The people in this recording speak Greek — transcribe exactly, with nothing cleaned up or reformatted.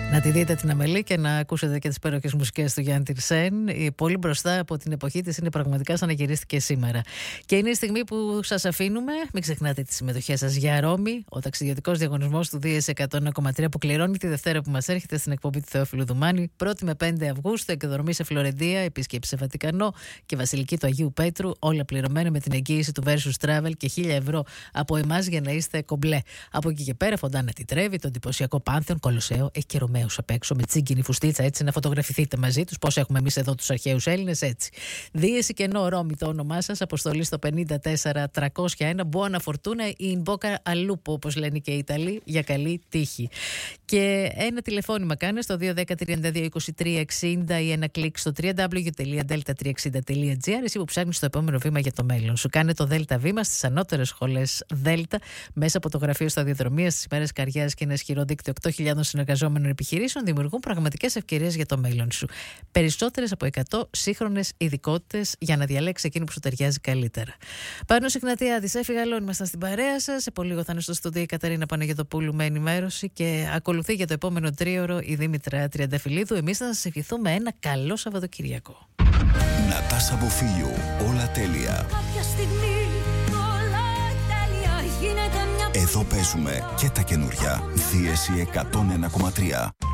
Να τη δείτε την Αμελή και να ακούσετε και τις υπέροχες μουσικές του Γιάννη Τιρσέν. Πολύ μπροστά από την εποχή της, είναι πραγματικά σαν να γυρίστηκε σήμερα. Και είναι η στιγμή που σας αφήνουμε. Μην ξεχνάτε τις συμμετοχές σας για Ρώμη, ο ταξιδιωτικός διαγωνισμός του Δίες εκατό ένα κόμμα τρία που κληρώνει τη Δευτέρα που μας έρχεται στην εκπομπή του Θεόφιλου Δουμάνη. πρώτη με πέντε Αυγούστου, εκδρομή σε Φλωρεντία, επίσκεψη σε Βατικανό και Βασιλική του Αγίου Πέτρου. Όλα πληρωμένα με την εγγύηση του Versus Travel και χίλια ευρώ από εμάς για να είστε κομπλέ. Από εκεί και πέρα, Φοντάνα τη Τρέβη, το εντυπωσιακό Πάνθεον, Κολοσσέο, έχει και Ρωμαίους απ' έξω με τσίγκινη φουστίτσα, έτσι να φωτογραφηθείτε μαζί τους. Πώς έχουμε εμείς εδώ τους αρχαίους Έλληνες, έτσι. Δίεση Κενό Ρώμη το όνομά σας, αποστολή στο πενήντα τέσσερα τριακόσια ένα, Buona Fortuna in Bocca al Lupo, όπως λένε και οι Ιταλοί, για καλή τύχη. Και ένα τηλεφώνημα κάνε στο δύο ένα μηδέν τριάντα δύο είκοσι τρία εξήντα ή ένα κλικ στο double-u double-u double-u τελεία delta τριακόσια εξήντα τελεία gr. Εσύ που ψάχνεις το επόμενο βήμα για το μέλλον σου, κάνε το Δέλτα βήμα στις ανώτερες σχολές Δέλτα μέσα από το γραφείο σταδιοδρομίας στις ημέρες καριέρας και ένα ισχυρό δίκτυο οκτώ χιλιάδες συνεργαζόμενων επιχειρήσεων δημιουργούν πραγματικές ευκαιρίες για το μέλλον σου. Περισσότερες από εκατό σύγχρονες ειδικότητες για να διαλέξεις εκείνη που σου ταιριάζει καλύτερα. Πάνω Σιγνατιάδης, έφυγα λόγω, ήμασταν στην παρέα σας. Σε πολύ λίγο θα είναι στο στούντιο η Κατερίνα Παναγιωτοπούλου με ενημέρωση και ακολουθεί για το επόμενο τρίωρο η Δήμητρα Τριανταφυλλίδου. Εμείς θα σας ευχηθούμε ένα καλό Σαββατοκυριακό. Νατάσα Βοφίλιου, όλα τέλεια. Κάποια στιγμή όλα τέλεια γίνεται μια... Εδώ παίζουμε και τα καινούρια. Δίεση εκατό ένα κόμμα τρία.